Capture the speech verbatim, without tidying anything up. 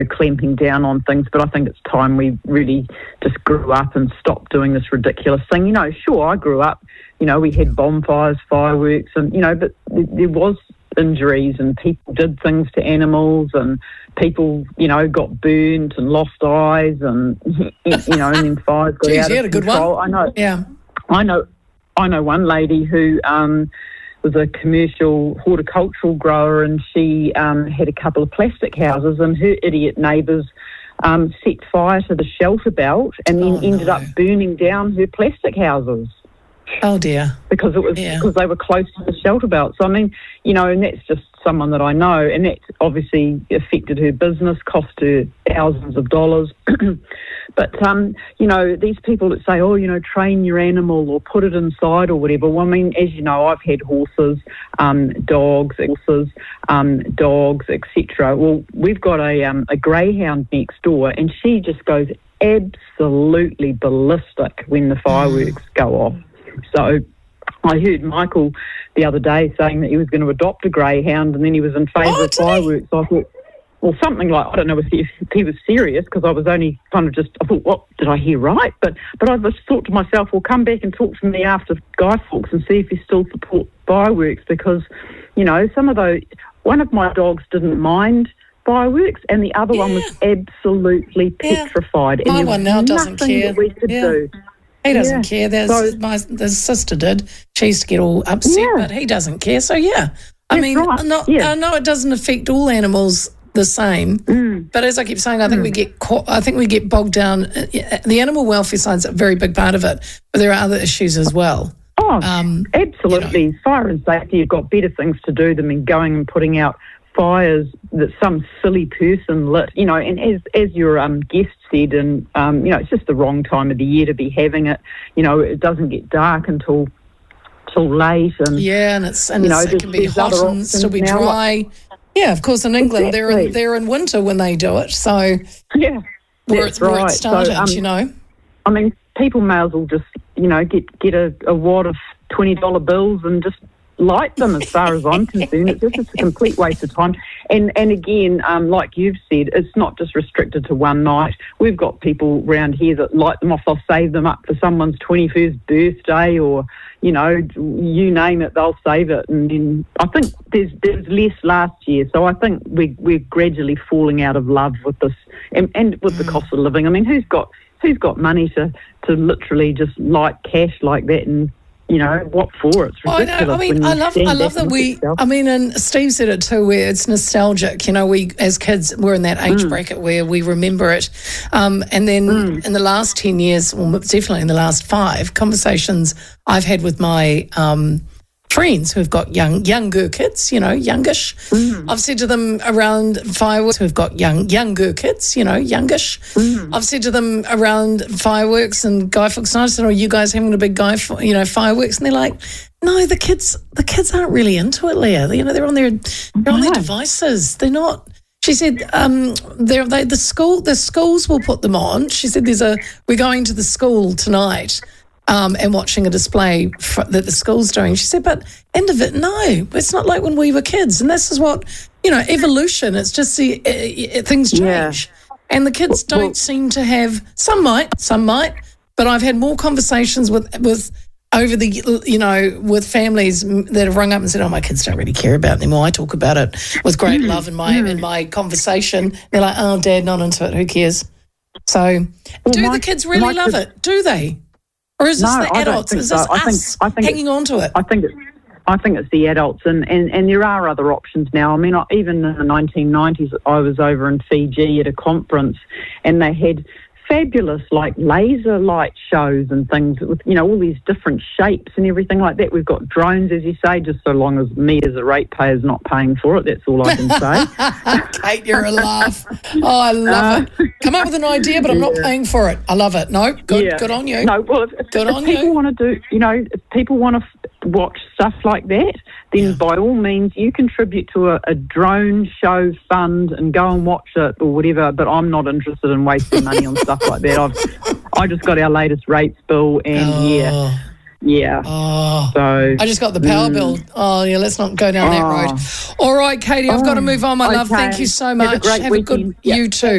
clamping down on things, but I think it's time we really just grew up and stopped doing this ridiculous thing. You know, sure, I grew up, you know, we had bonfires, fireworks, and, you know, but there was injuries and people did things to animals and people, you know, got burnt and lost eyes and, you know, and then fires got Jeez, out you of had a good control. one. I know. Yeah. I know. I know one lady who um, was a commercial horticultural grower, and she um, had a couple of plastic houses, and her idiot neighbours um, set fire to the shelter belt and then Oh, ended no. up burning down her plastic houses Oh, dear. because it was Yeah. because they were close to the shelter belt. So I mean, you know, and that's just someone that I know, and that obviously affected her business, cost her thousands of dollars. But um, you know, these people that say, oh, you know, train your animal or put it inside or whatever. Well, I mean, as you know, I've had horses, um, dogs, horses, um, dogs, et cetera. Well, we've got a um, a greyhound next door, and she just goes absolutely ballistic when the fireworks go off. So I heard Michael the other day saying that he was going to adopt a greyhound, and then he was in favour Oh, of did he? fireworks. So I thought, well, something like, I don't know if he, if he was serious, because I was only kind of just, I thought, what, did I hear right? But but I just thought to myself, well, come back and talk to me after Guy Fawkes and see if you still support fireworks, because, you know, some of those, one of my dogs didn't mind fireworks, and the other one was Yeah. absolutely Yeah. petrified. And My there one was now doesn't nothing care. that we could Yeah. do. He doesn't Yeah. care. There's, So- my the sister did. She used to get all upset, Yeah. but he doesn't care. So, yeah. I That's mean, right. I know, Yeah. I know it doesn't affect all animals the same, Mm. but as I keep saying, I think we get caught, I think we get bogged down. uh, The animal welfare side's a very big part of it, but there are other issues as well. Oh, Um, absolutely. Fire and safety, you've got better things to do than going and putting out fires that some silly person lit. You know, and as as your um, guest said, and um, you know, it's just the wrong time of the year to be having it. You know, it doesn't get dark until till late, and Yeah, and it's and You know, it's, it there's- can be there's hot other and still be options now, dry. Yeah, of course. In England, they're in Exactly. they're in winter when they do it. So yeah, where, that's it, where right. it started, So, um, you know. I mean, people may as well just, you know, get get a, a wad of twenty dollar bills and just light them. As far as I'm concerned, it's just it's a complete waste of time. And and again, um, like you've said, it's not just restricted to one night. We've got people around here that light them off. They'll save them up for someone's twenty-first birthday, or you know, you name it, they'll save it. And then I think there's there's less last year, so I think we we're gradually falling out of love with this, and, and with the cost of living. I mean, who's got who's got money to, to literally just light cash like that, and you know what for? It's I ridiculous. know. I mean, when I you love, stand I back love and that look we. at yourself. I mean, and Steve said it too, where it's nostalgic. You know, we as kids we're in that Mm. age bracket where we remember it, um, and then Mm. in the last ten years, well, definitely in the last five, conversations I've had with my um, friends who've got young, younger kids, you know, youngish. Mm. I've said to them around fireworks who've got young, younger kids, you know, youngish. Mm. I've said to them around fireworks and Guy Fawkes Night, I said, "Are you guys having a big Guy, F- you know, fireworks?" And they're like, "No, the kids, the kids aren't really into it, Leah. You know, they're on their, they're on their No. devices. They're not." She said, um, they're, they, the school, the schools will put them on. She said, "There's a, we're going to the school tonight." Um, and watching a display f- that the school's doing. She said, but end of it, no, it's not like when we were kids. And this is what, you know, evolution, it's just the, uh, uh, things change. Yeah. And the kids Well- don't well- seem to have, some might, some might, but I've had more conversations with, with over the, you know, with families that have rung up and said, oh, my kids don't really care about it anymore. I talk about it with great love in my, in my conversation. They're like, oh, Dad, not into it. Who cares? So Well, do my- the kids really my love kids- it? Do they? Or is this No, the I don't adults? think Is this so. I think- us I think hanging on to it? I think it's, I think it's the adults, and, and, and there are other options now. I mean, I, even in the nineteen nineties, I was over in Fiji at a conference, and they had fabulous, like, laser light shows and things with, you know, all these different shapes and everything like that. We've got drones, as you say, just so long as me as a ratepayer is not paying for it. That's all I can say. Kate, you're a laugh. Oh, I love Uh, it. Come up with an idea, but I'm not paying for it. I love it. No, good, Yeah. good on you. No, well, if, if, Good if on people you. want to do, you know, if people want to f- watch stuff like that, then Yeah. by all means, you contribute to a, a drone show fund and go and watch it or whatever. But I'm not interested in wasting money on stuff like that. I've, I just got our latest rates bill, and Oh. yeah, yeah. Oh. So I just got the power Mm. bill. Oh, yeah, let's not go down that Oh. road. All right, Katie, I've got to Oh, move on, my love. okay. Thank you so Have a much. great Have a good, weekend. Yeah. you too.